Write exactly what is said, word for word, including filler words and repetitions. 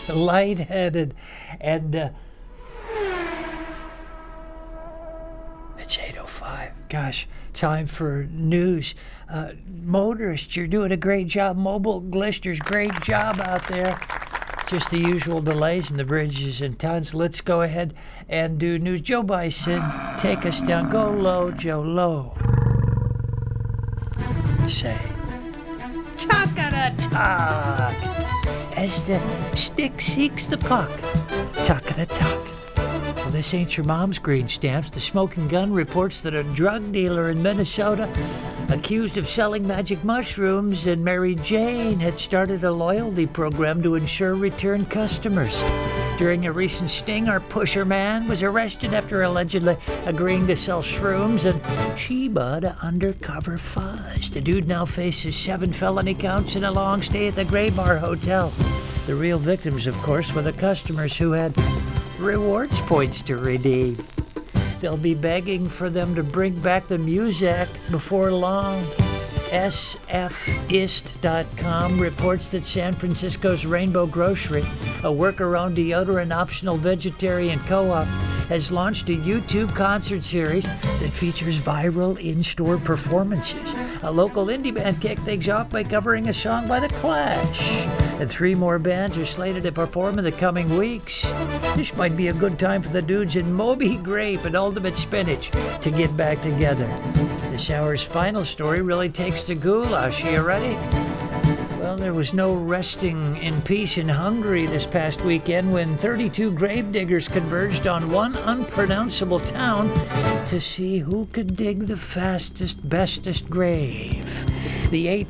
lightheaded, and uh, it's eight oh five. Gosh, time for news. Uh, motorists, you're doing a great job. Mobile Glisters, great job out there. Just the usual delays in the bridges and tons. Let's go ahead and do news. Joe Bison, take us down. Go low, Joe, low. Say, talk-a-da-talk, as the stick seeks the puck. Talk-a-da-talk. Well, this ain't your mom's green stamps. The Smoking Gun reports that a drug dealer in Minnesota accused of selling magic mushrooms and Mary Jane had started a loyalty program to ensure return customers. During a recent sting, our pusher man was arrested after allegedly agreeing to sell shrooms and Chiba to undercover fuzz. The dude now faces seven felony counts and a long stay at the Gray Bar Hotel. The real victims, of course, were the customers who had rewards points to redeem. They'll be begging for them to bring back the Muzak before long. S F ist dot com reports that San Francisco's Rainbow Grocery, a workaround deodorant optional vegetarian co-op, has launched a YouTube concert series that features viral in-store performances. A local indie band kicked things off by covering a song by The Clash. And three more bands are slated to perform in the coming weeks. This might be a good time for the dudes in Moby Grape and Ultimate Spinach to get back together. This hour's final story really takes the goulash. Are you ready? Well, there was no resting in peace in Hungary this past weekend when thirty-two gravediggers converged on one unpronounceable town to see who could dig the fastest, bestest grave. The eight